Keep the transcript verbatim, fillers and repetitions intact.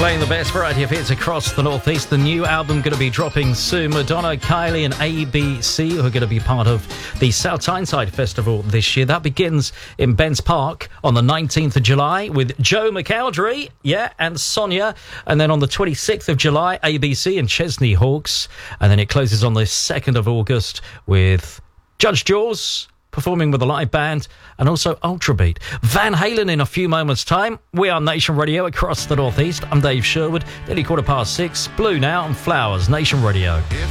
Playing the best variety of hits across the Northeast. The new album going to be dropping soon. Madonna, Kylie and A B C who are going to be part of the South Tyneside Festival this year. That begins in Bens Park on the nineteenth of July with Joe McElderry, yeah, and Sonia. And then on the twenty-sixth of July, A B C and Chesney Hawkes. And then it closes on the second of August with Judge Jaws performing with a live band, and also Ultrabeat. Van Halen in a few moments' time. We are Nation Radio across the Northeast. I'm Dave Sherwood. Nearly quarter past six. Blue now and Flowers. Nation Radio.